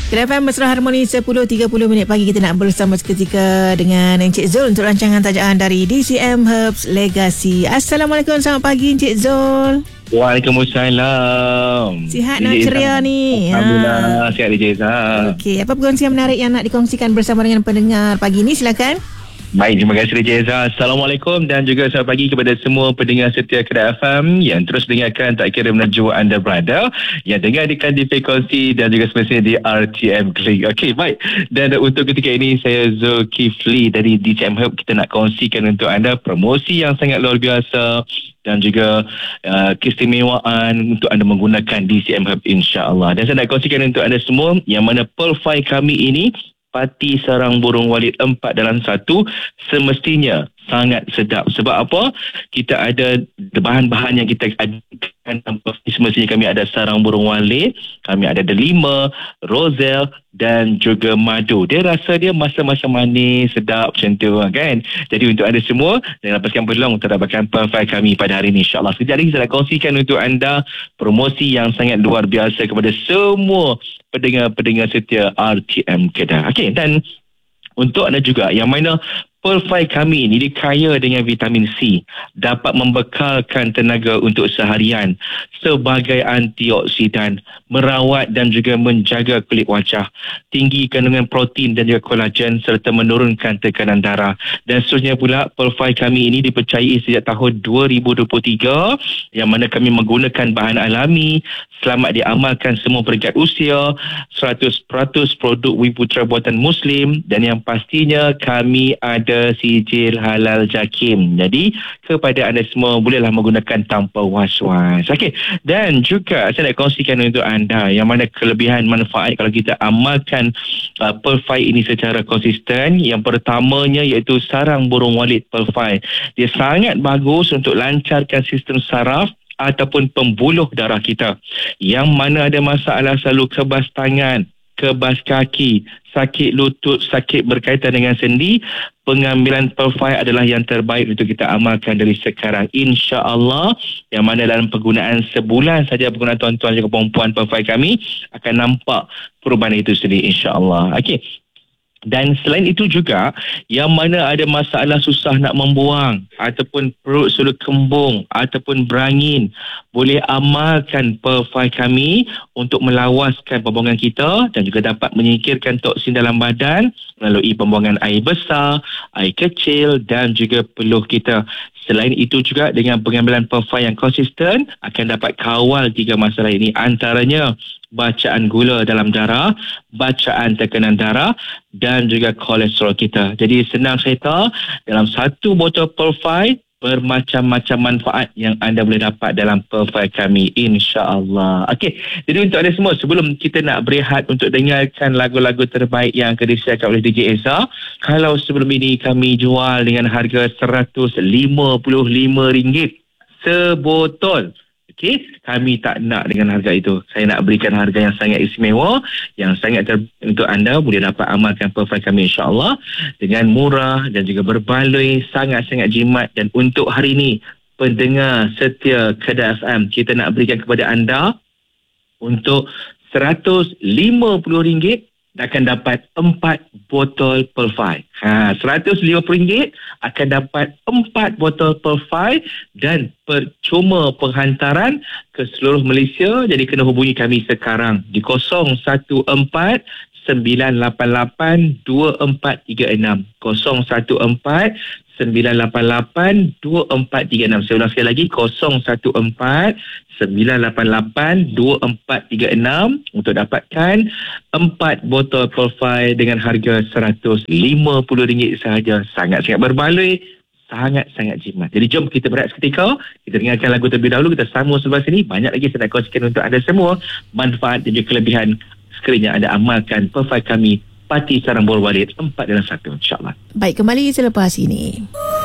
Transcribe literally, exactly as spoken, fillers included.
K F M Mesra Harmoni sepuluh tiga puluh minit pagi. Kita nak bersama seketika dengan Encik Zul untuk rancangan tajaan dari D C M Herbs Legacy. Assalamualaikum, selamat pagi Encik Zul. Waalaikumsalam. Sihat nak ceria ni? Alhamdulillah, ha. Sihat D J Zah. Okey, apa perkongsian menarik yang nak dikongsikan bersama dengan pendengar pagi ni? Silakan. Baik, terima kasih D J Zah. Assalamualaikum dan juga selamat pagi kepada semua pendengar setia Kedah F M yang terus dengarkan tak kira menuju anda berada, yang dengar di Kandi Frekuensi dan juga semestinya di R T M Klik. Okey, baik. Dan untuk ketika ini saya Zulkifli dari D C M Hub, kita nak kongsikan untuk anda promosi yang sangat luar biasa dan juga uh, keistimewaan untuk anda menggunakan D C M Hub, insya-Allah. Dan saya nak kongsikan untuk anda semua yang mana Pearl Five kami ini, Pati Sarang Burung Walid empat dalam satu, semestinya sangat sedap. Sebab apa? Kita ada bahan-bahan yang kita adakan. Semestinya kami ada sarang burung walid, kami ada delima, roselle dan juga madu. Dia rasa dia masa-masa manis, sedap macam tu kan. Jadi untuk anda semua, jangan lepaskan peluang untuk dapatkan Pearl Five kami pada hari ini, insya-Allah. Sekejap lagi saya nak kongsikan untuk anda promosi yang sangat luar biasa kepada semua pendengar-pendengar setia R T M Kedah. Okey, dan untuk anda juga yang mana Pearl Five kami ini dikaya dengan vitamin C, dapat membekalkan tenaga untuk seharian sebagai antioksidan, merawat dan juga menjaga kulit wajah, tinggi kandungan protein dan juga kolagen serta menurunkan tekanan darah. Dan seterusnya pula, Pearl Five kami ini dipercayai sejak tahun dua ribu dua puluh tiga, yang mana kami menggunakan bahan alami, selamat diamalkan semua peringkat usia, seratus peratus produk Wiputra buatan Muslim, dan yang pastinya kami ada sijil halal JAKIM. Jadi kepada anda semua, bolehlah menggunakan tanpa was-was. Okey, dan juga saya nak kongsikan untuk anda yang mana kelebihan manfaat kalau kita amalkan uh, Pearl Five ini secara konsisten. Yang pertamanya iaitu sarang burung walid Pearl Five. Dia sangat bagus untuk lancarkan sistem saraf ataupun pembuluh darah kita, yang mana ada masalah selalu kebas tangan, kebas kaki, sakit lutut, sakit berkaitan dengan sendi, pengambilan Pearl Five adalah yang terbaik untuk kita amalkan dari sekarang, insya-Allah. Yang mana dalam penggunaan sebulan saja, penggunaan tuan-tuan dan perempuan Pearl Five kami akan nampak perubahan itu sendiri, insya-Allah. Okey. Dan selain itu juga, yang mana ada masalah susah nak membuang ataupun perut selalu kembung ataupun berangin, boleh amalkan Pearl Five kami untuk melawaskan pembuangan kita dan juga dapat menyingkirkan toksin dalam badan melalui pembuangan air besar, air kecil dan juga peluh kita. Selain itu juga, dengan pengambilan Pearl Five yang konsisten akan dapat kawal tiga masalah ini, antaranya bacaan gula dalam darah, bacaan tekanan darah dan juga kolesterol kita. Jadi senang cerita, dalam satu botol Pearl Five bermacam-macam manfaat yang anda boleh dapat dalam Pearl Five kami, insya-Allah. Okey, jadi untuk anda semua, sebelum kita nak berehat untuk dengarkan lagu-lagu terbaik yang akan disiarkan oleh D J Eza, kalau sebelum ini kami jual dengan harga seratus lima puluh lima ringgit sebotol. Okey, kami tak nak dengan harga itu. Saya nak berikan harga yang sangat istimewa, yang sangat terbaik untuk anda boleh dapat amalkan Pearl Five kami, insya-Allah, dengan murah dan juga berbaloi, sangat-sangat jimat. Dan untuk hari ini, pendengar setia Kedah F M, kita nak berikan kepada anda untuk seratus lima puluh ringgit akan dapat empat botol Pearl Five. Ha, seratus lima puluh ringgit akan dapat empat botol Pearl Five dan percuma penghantaran ke seluruh Malaysia. Jadi kena hubungi kami sekarang di kosong satu empat sembilan lapan lapan dua empat tiga enam, kosong satu empat sembilan lapan lapan dua empat tiga enam. Saya ulang sekali lagi, kosong satu empat sembilan lapan lapan dua empat tiga enam untuk dapatkan empat botol Pearl Five dengan harga seratus lima puluh ringgit sahaja. Sangat-sangat berbaloi, sangat-sangat jimat. Jadi jom kita berehat seketika, kita dengarkan lagu terlebih dahulu, kita sambung sebelah sini. Banyak lagi saya nak kongsikan untuk anda semua manfaat dan juga kelebihan sekiranya anda amalkan Pearl Five kami, Pati Sarang Burung Walid empat dalam satu, insya-Allah. Baik, kembali selepas ini.